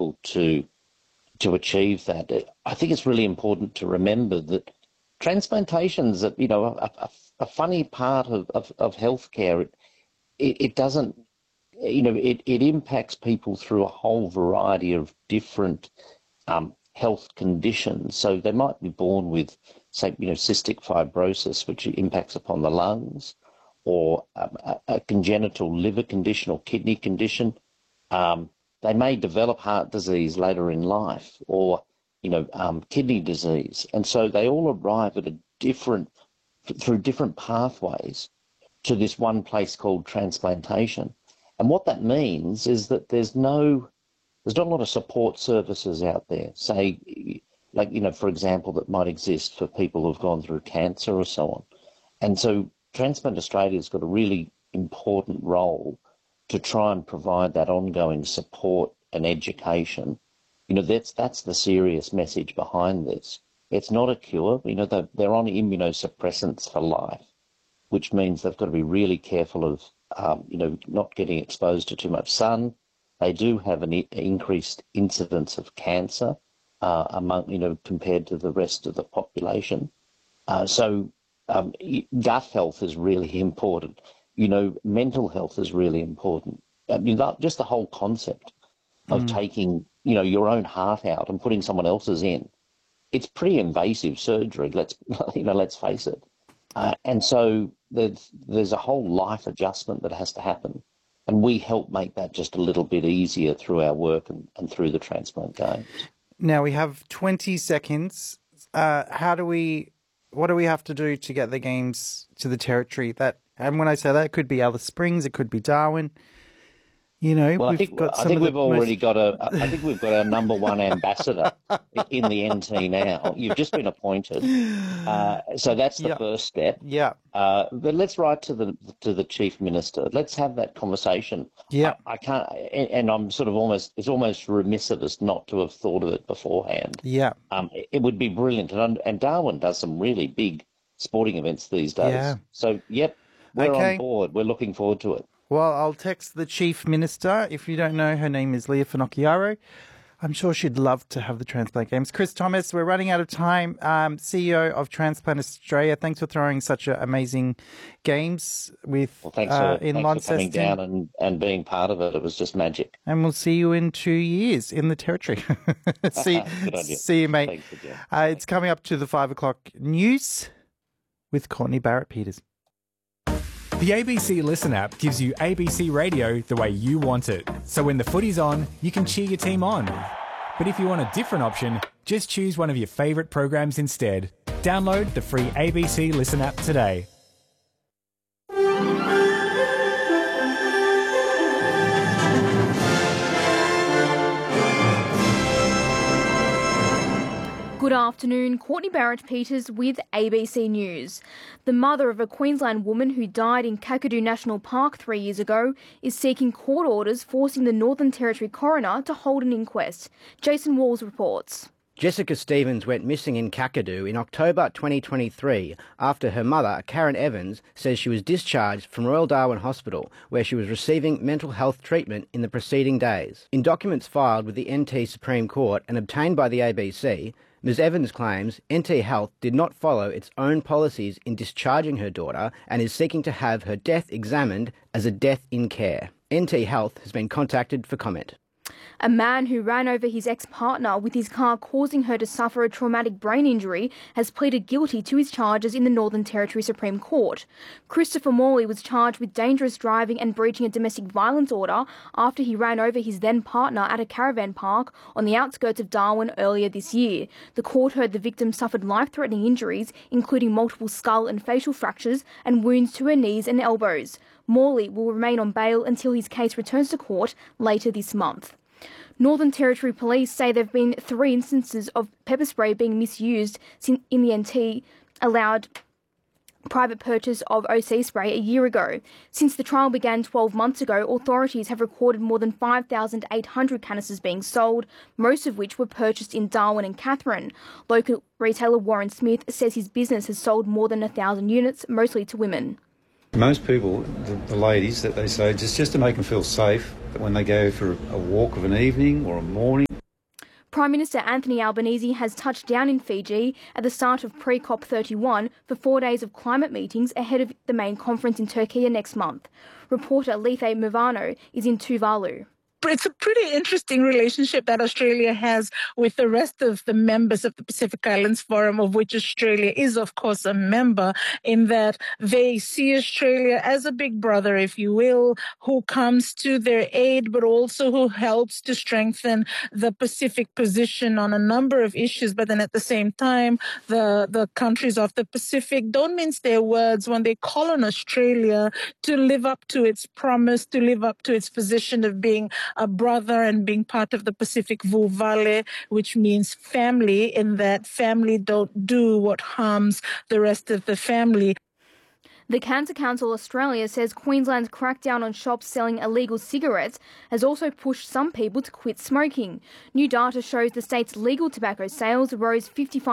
able to achieve that. I think it's really important to remember that transplantation's a funny part of healthcare. It doesn't, it impacts people through a whole variety of different health conditions. So they might be born with, say, cystic fibrosis, which impacts upon the lungs, or a congenital liver condition or kidney condition. They may develop heart disease later in life, or kidney disease, and so they all arrive at through different pathways to this one place called transplantation. And what that means is that there's not a lot of support services out there, say, like, for example, that might exist for people who've gone through cancer or so on. And so Transplant Australia's got a really important role to try and provide that ongoing support and education. That's the serious message behind this. It's not a cure. They're on immunosuppressants for life, which means they've got to be really careful of, not getting exposed to too much sun. They do have an increased incidence of cancer among, compared to the rest of the population. So gut health is really important. Mental health is really important. Just the whole concept of taking, your own heart out and putting someone else's in. It's pretty invasive surgery. Let's face it. And so there's a whole life adjustment that has to happen. And we help make that just a little bit easier through our work and through the transplant games. Now we have 20 seconds. What do we have to do to get the games to the Territory? And when I say that, it could be Alice Springs, it could be Darwin. Well, I think we've got our number one ambassador in the NT now. You've just been appointed, so that's the first step. Yeah. But let's write to the Chief Minister. Let's have that conversation. Yeah. I can't, and I'm sort of it's almost remiss of us not to have thought of it beforehand. Yeah. It would be brilliant, and Darwin does some really big sporting events these days. Yeah. So we're on board. We're looking forward to it. Well, I'll text the Chief Minister. If you don't know, her name is Leah Finocchiaro. I'm sure she'd love to have the Transplant Games. Chris Thomas, we're running out of time. CEO of Transplant Australia, thanks for throwing such amazing games with thanks for coming down and being part of it. It was just magic. And we'll see you in 2 years in the Territory. See you, mate. Thanks, it's coming up to the 5 o'clock news with Courtney Barrett-Peters. The ABC Listen app gives you ABC radio the way you want it. So when the footy's on, you can cheer your team on. But if you want a different option, just choose one of your favourite programs instead. Download the free ABC Listen app today. Good afternoon, Courtney Barrett-Peters with ABC News. The mother of a Queensland woman who died in Kakadu National Park 3 years ago is seeking court orders forcing the Northern Territory coroner to hold an inquest. Jason Walls reports. Jessica Stevens went missing in Kakadu in October 2023 after her mother, Karen Evans, says she was discharged from Royal Darwin Hospital, where she was receiving mental health treatment in the preceding days. In documents filed with the NT Supreme Court and obtained by the ABC, Ms Evans claims NT Health did not follow its own policies in discharging her daughter and is seeking to have her death examined as a death in care. NT Health has been contacted for comment. A man who ran over his ex-partner with his car, causing her to suffer a traumatic brain injury, has pleaded guilty to his charges in the Northern Territory Supreme Court. Christopher Morley was charged with dangerous driving and breaching a domestic violence order after he ran over his then-partner at a caravan park on the outskirts of Darwin earlier this year. The court heard the victim suffered life-threatening injuries, including multiple skull and facial fractures and wounds to her knees and elbows. Morley will remain on bail until his case returns to court later this month. Northern Territory Police say there have been 3 instances of pepper spray being misused in the NT allowed private purchase of OC spray a year ago. Since the trial began 12 months ago, authorities have recorded more than 5,800 canisters being sold, most of which were purchased in Darwin and Katherine. Local retailer Warren Smith says his business has sold more than 1,000 units, mostly to women. Most people, the ladies, that they say, just to make them feel safe, that when they go for a walk of an evening or a morning, Prime Minister Anthony Albanese has touched down in Fiji at the start of pre-COP31 for 4 days of climate meetings ahead of the main conference in Turkey next month. Reporter Lethe Muvano is in Tuvalu. It's a pretty interesting relationship that Australia has with the rest of the members of the Pacific Islands Forum, of which Australia is, of course, a member, in that they see Australia as a big brother, if you will, who comes to their aid, but also who helps to strengthen the Pacific position on a number of issues. But then at the same time, the countries of the Pacific don't mince their words when they call on Australia to live up to its promise, to live up to its position of being a brother and being part of the Pacific Vulvale, which means family, in that family don't do what harms the rest of the family. The Cancer Council Australia says Queensland's crackdown on shops selling illegal cigarettes has also pushed some people to quit smoking. New data shows the state's legal tobacco sales rose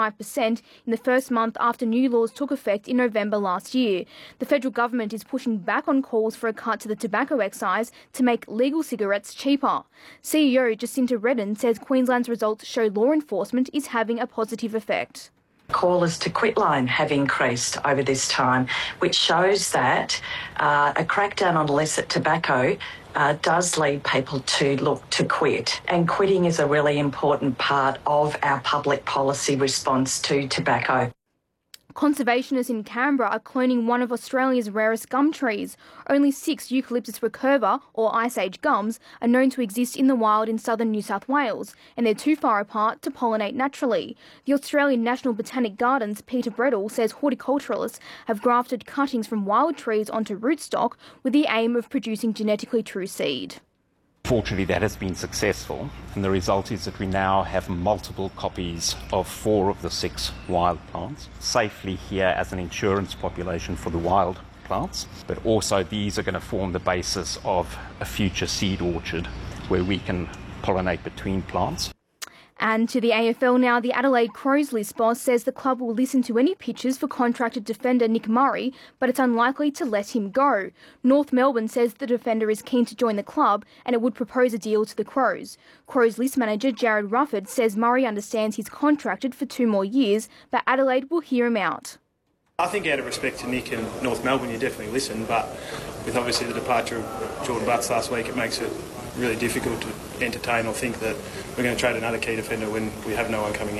55% in the first month after new laws took effect in November last year. The federal government is pushing back on calls for a cut to the tobacco excise to make legal cigarettes cheaper. CEO Jacinta Redden says Queensland's results show law enforcement is having a positive effect. Callers to quitline have increased over this time, which shows that a crackdown on illicit tobacco does lead people to look to quit. And quitting is a really important part of our public policy response to tobacco. Conservationists in Canberra are cloning one of Australia's rarest gum trees. Only 6 Eucalyptus recurva, or Ice Age gums, are known to exist in the wild in southern New South Wales, and they're too far apart to pollinate naturally. The Australian National Botanic Gardens' Peter Bredel says horticulturalists have grafted cuttings from wild trees onto rootstock with the aim of producing genetically true seed. Fortunately, that has been successful, and the result is that we now have multiple copies of 4 of the 6 wild plants safely here as an insurance population for the wild plants. But also these are going to form the basis of a future seed orchard where we can pollinate between plants. And to the AFL now, the Adelaide Crows list boss says the club will listen to any pitches for contracted defender Nick Murray, but it's unlikely to let him go. North Melbourne says the defender is keen to join the club and it would propose a deal to the Crows. Crows list manager Jared Rufford says Murray understands he's contracted for 2 more years, but Adelaide will hear him out. I think out of respect to Nick and North Melbourne, you definitely listen, but with obviously the departure of Jordan Butts last week, it makes it really difficult to entertain or think that we're going to trade another key defender when we have no one coming in.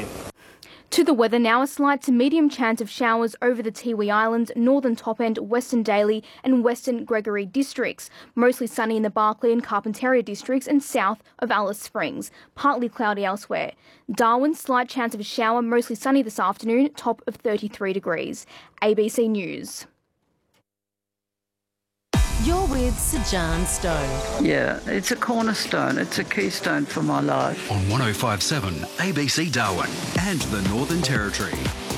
To the weather now, a slight to medium chance of showers over the Tiwi Islands, Northern Top End, Western Daly and Western Gregory districts. Mostly sunny in the Barkly and Carpentaria districts and south of Alice Springs. Partly cloudy elsewhere. Darwin, slight chance of a shower, mostly sunny this afternoon, top of 33 degrees. ABC News. You're with Sajan Stone. Yeah, it's a cornerstone. It's a keystone for my life. On 105.7 ABC Darwin and the Northern Territory.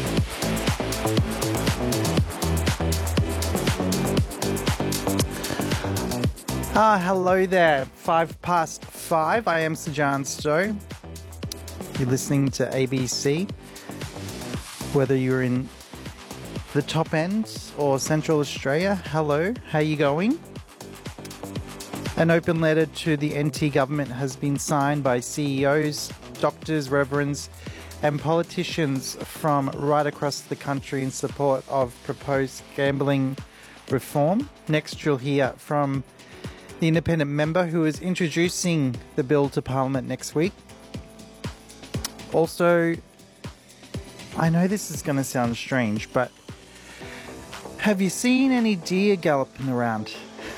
Hello there. 5:05. I am Sajan Stone. You're listening to ABC. Whether you're in the top end or Central Australia, hello, how you going? An open letter to the NT government has been signed by CEOs, doctors, reverends and politicians from right across the country in support of proposed gambling reform. Next you'll hear from the independent member who is introducing the bill to Parliament next week. Also, I know this is going to sound strange, but have you seen any deer galloping around?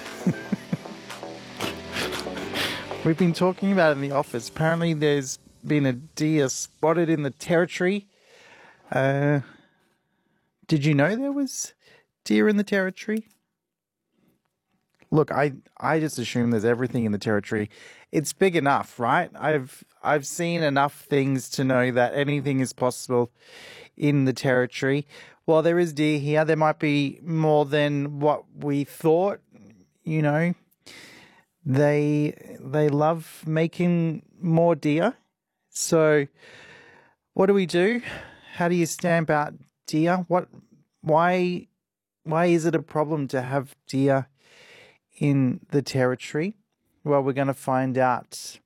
We've been talking about it in the office. Apparently there's been a deer spotted in the Territory. Did you know there was deer in the Territory? Look, I just assume there's everything in the Territory. It's big enough, right? I've seen enough things to know that anything is possible in the Territory. While there is deer here, there might be more than what we thought. You know, they love making more deer. So what do we do? How do you stamp out deer? Why is it a problem to have deer in the Territory? Well, we're going to find out